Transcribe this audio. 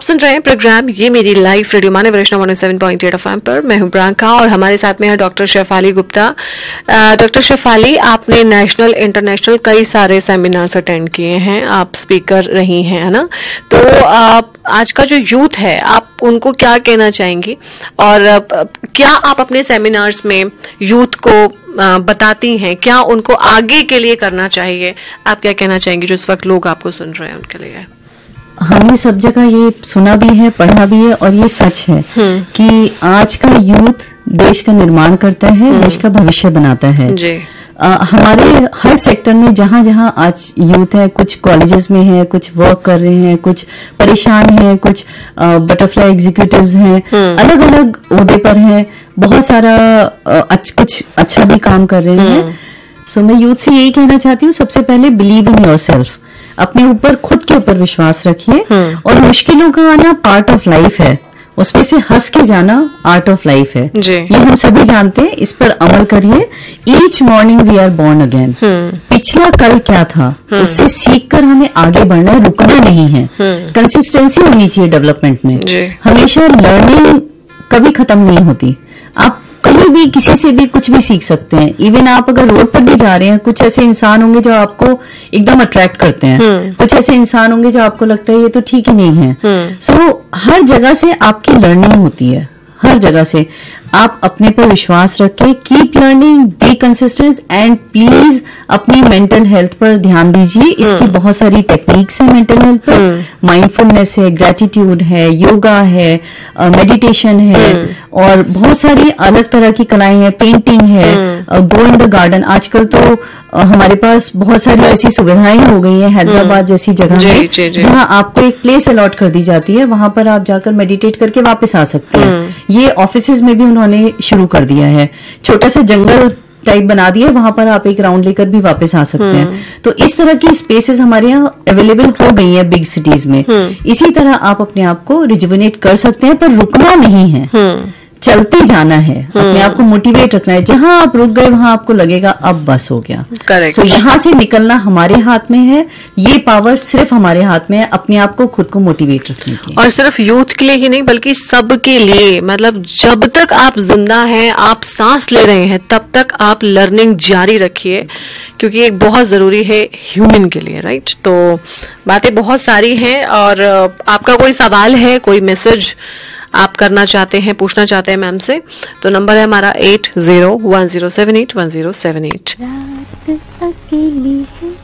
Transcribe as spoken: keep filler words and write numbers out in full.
सुन रहे हैं प्रोग्राम ये मेरी लाइफ रेडियो मानव वैष्णव one O seven point eight FM पर। मैं हूं प्रियंका और हमारे साथ में है डॉक्टर शेफाली गुप्ता। डॉक्टर शेफाली, आपने नेशनल इंटरनेशनल कई सारे सेमिनार्स अटेंड किए हैं, आप स्पीकर रही हैं, है ना? तो आप आज का जो यूथ है, आप उनको क्या कहना चाहेंगी और क्या आप अपने सेमिनार्स में यूथ को बताती हैं, क्या उनको आगे के लिए करना चाहिए? आप क्या कहना चाहेंगी जो इस वक्त लोग आपको सुन रहे हैं उनके लिए? हमने सब जगह ये सुना भी है, पढ़ा भी है और ये सच है कि आज का यूथ देश का निर्माण करता है, देश का भविष्य बनाता है जी। आ, हमारे हर सेक्टर में जहां जहां आज यूथ है, कुछ कॉलेजेस में है, कुछ वर्क कर रहे हैं, कुछ परेशान हैं, कुछ बटरफ्लाई एग्जीक्यूटिव्स हैं, अलग अलग ओहदे पर हैं, बहुत सारा आ, अच, कुछ अच्छा भी काम कर रहे हैं। सो मैं यूथ से यही कहना चाहती हूँ, सबसे पहले बिलीव इन योरसेल्फ, अपने ऊपर, खुद के ऊपर विश्वास रखिए और मुश्किलों का आना पार्ट ऑफ लाइफ है, उसमें से हंस के जाना आर्ट ऑफ लाइफ है जी। ये हम सभी जानते हैं, इस पर अमल करिए। Each morning we are born again. पिछला कल क्या था उससे सीखकर हमें आगे बढ़ना है, रुकना नहीं है। कंसिस्टेंसी होनी चाहिए डेवलपमेंट में, हमेशा लर्निंग कभी खत्म नहीं होती। आप कहीं भी किसी से भी कुछ भी सीख सकते हैं। इवन आप अगर रोड पर भी जा रहे हैं, कुछ ऐसे इंसान होंगे जो आपको एकदम अट्रैक्ट करते हैं, कुछ ऐसे इंसान होंगे जो आपको लगता है ये तो ठीक ही नहीं है। सो so, हर जगह से आपकी लर्निंग होती है, हर जगह से। आप अपने पर विश्वास रखें, keep learning, be consistent and please अपनी मेंटल हेल्थ पर ध्यान दीजिए। इसकी बहुत सारी टेक्निक्स हैं मेंटल हेल्थ पर, माइंडफुलनेस है, ग्रेटिट्यूड है, योगा है, मेडिटेशन है और बहुत सारी अलग तरह की कलाएं हैं, पेंटिंग है, गो इन द गार्डन। आजकल तो हमारे पास बहुत सारी ऐसी सुविधाएं हो गई हैं हैदराबाद जैसी जगह में, जहां आपको एक प्लेस अलॉट कर दी जाती है, वहां पर आप जाकर मेडिटेट करके वापस आ सकते हैं। ये ऑफिसेज में भी उन्होंने शुरू कर दिया है, छोटा सा जंगल टाइप बना दिया, वहां पर आप एक राउंड लेकर भी वापस आ सकते हैं। तो इस तरह की स्पेसेस हमारे यहाँ अवेलेबल हो गई हैं बिग सिटीज में। इसी तरह आप अपने आप को रिजुविनेट कर सकते हैं, पर रुकना नहीं है, चलते जाना है, अपने आप को मोटिवेट रखना है। जहां आप रुक गए वहां आपको लगेगा अब बस हो गया। करेक्ट। so, यहां से निकलना हमारे हाथ में है, ये पावर सिर्फ हमारे हाथ में है, अपने आप को, खुद को मोटिवेट रखने की। और सिर्फ यूथ के लिए ही नहीं बल्कि सबके लिए, मतलब जब तक आप जिंदा हैं, आप सांस ले रहे हैं, तब तक आप लर्निंग जारी रखिए, क्योंकि एक बहुत जरूरी है ह्यूमन के लिए, राइट? तो बातें बहुत सारी हैं और आपका कोई सवाल है, कोई मैसेज आप करना चाहते हैं, पूछना चाहते हैं मैम से, तो नंबर है हमारा eight zero one zero seven eight one zero seven eight. रात अकेली है